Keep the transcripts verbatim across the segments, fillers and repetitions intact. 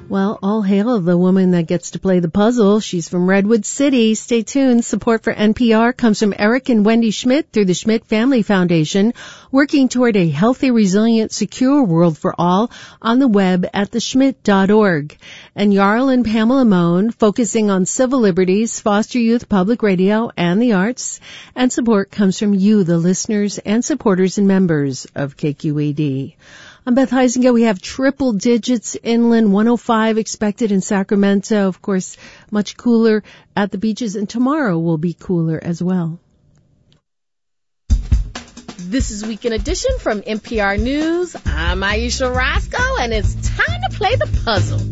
Well, all hail the woman that gets to play the puzzle. She's from Redwood City. Stay tuned. Support for N P R comes from Eric and Wendy Schmidt through the Schmidt Family Foundation, working toward a healthy, resilient, secure world for all on the web at the schmidt dot org. And Jarl and Pamela Moan, focusing on civil liberties, foster youth, public radio, and the arts. And support comes from you, the listeners and supporters and members of K Q E D. I'm Beth Heisinger. We have triple digits inland, one oh five expected in Sacramento. Of course, much cooler at the beaches, and tomorrow will be cooler as well. This is Weekend Edition from N P R News. I'm Aisha Roscoe, and it's time to play the puzzle.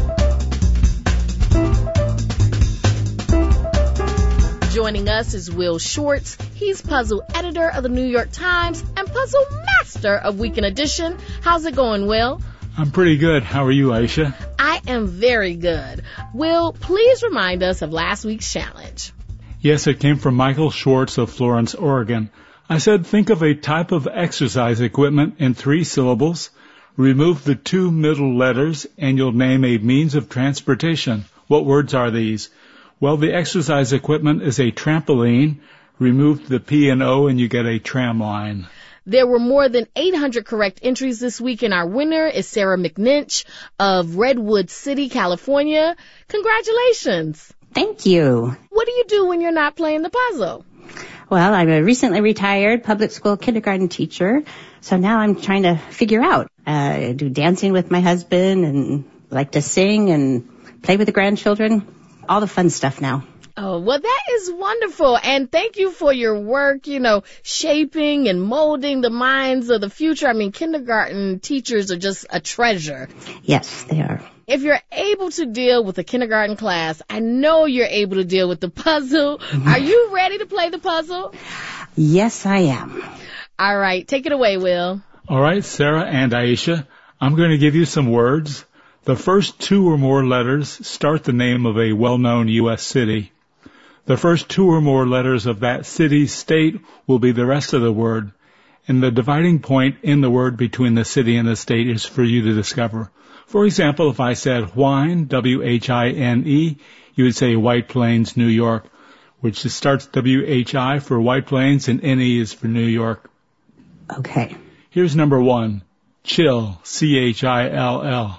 Joining us is Will Shortz. He's puzzle editor of the New York Times and puzzle master of Weekend Edition. How's it going, Will? I'm pretty good. How are you, Aisha? I am very good. Will, please remind us of last week's challenge. Yes, it came from Michael Schwartz of Florence, Oregon. I said, think of a type of exercise equipment in three syllables. Remove the two middle letters, and you'll name a means of transportation. What words are these? Well, the exercise equipment is a trampoline. Remove the P and O and you get a tram line. There were more than eight hundred correct entries this week, and our winner is Sarah McNinch of Redwood City, California. Congratulations. Thank you. What do you do when you're not playing the puzzle? Well, I'm a recently retired public school kindergarten teacher, so now I'm trying to figure out. Uh, I do dancing with my husband and like to sing and play with the grandchildren. All the fun stuff now. Oh, well, that is wonderful. And thank you for your work, you know, shaping and molding the minds of the future. I mean, kindergarten teachers are just a treasure. Yes, they are. If you're able to deal with a kindergarten class, I know you're able to deal with the puzzle. Are you ready to play the puzzle? Yes, I am. All right. Take it away, Will. All right, Sarah and Aisha, I'm going to give you some words. The first two or more letters start the name of a well-known U S city. The first two or more letters of that city's state will be the rest of the word. And the dividing point in the word between the city and the state is for you to discover. For example, if I said Whine, W H I N E, you would say White Plains, New York, which starts W H I for White Plains and N E is for New York. Okay. Here's number one, Chill, C H I L L.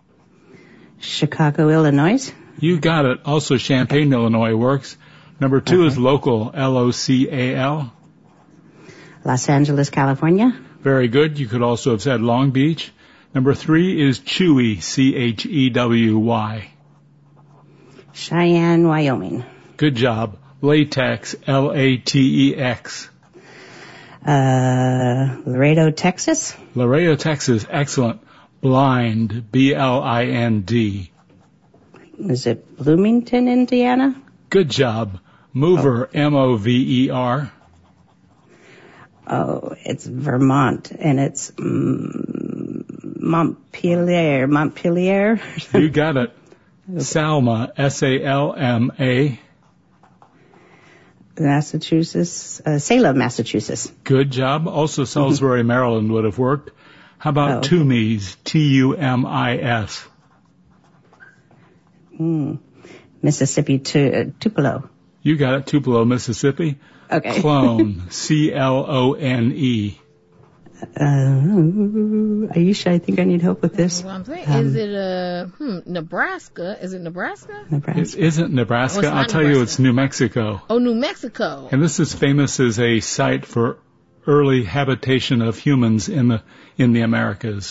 Chicago, Illinois. You got it. Also, Champaign, Illinois works. Number two okay. is local, L O C A L. Los Angeles, California. Very good. You could also have said Long Beach. Number three is Chewy, C H E W Y. Cheyenne, Wyoming. Good job. Latex, L A T E X. Uh, Laredo, Texas. Laredo, Texas. Excellent. Blind, B L I N D. Is it Bloomington, Indiana? Good job. Mover, oh. M O V E R. Oh, it's Vermont, and it's mm, Montpelier, Montpelier. You got it. Salma, S A L M A. Massachusetts, uh, Salem, Massachusetts. Good job. Also, Salisbury, Maryland would have worked. How about oh. Tumis, T U M I S? Mm. Mississippi, tu- uh, Tupelo. You got it, Tupelo, Mississippi. Okay. Clone, C L O N E. Uh, Aisha, I think I need help with this. Well, I'm saying, um, is it uh, hmm, Nebraska? Is it Nebraska? Nebraska. It isn't Nebraska. Oh, I'll not tell Nebraska. you, it's New Mexico. Oh, New Mexico. And this is famous as a site for early habitation of humans in the in the Americas.